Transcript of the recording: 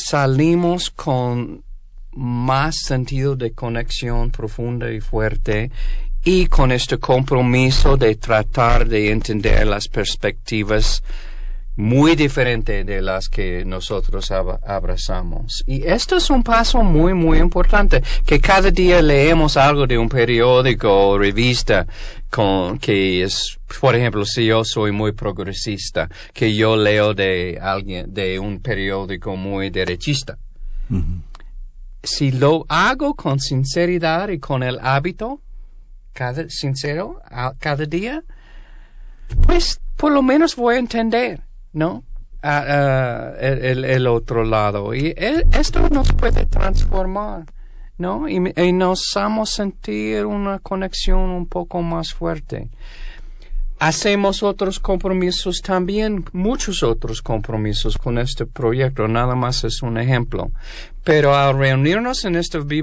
salimos con más sentido de conexión profunda y fuerte y con este compromiso de tratar de entender las perspectivas muy diferentes de las que nosotros abrazamos. Y esto es un paso muy, muy importante, que cada día leemos algo de un periódico o revista que es, por ejemplo, si yo soy muy progresista, que yo leo de un periódico muy derechista. Uh-huh. Si lo hago con sinceridad y con el hábito, cada día, pues por lo menos voy a entender, ¿no? El otro lado. Y esto nos puede transformar, ¿no? Y nos hacemos sentir una conexión un poco más fuerte. Hacemos otros compromisos también, muchos otros compromisos con este proyecto, nada más es un ejemplo. Pero al reunirnos en este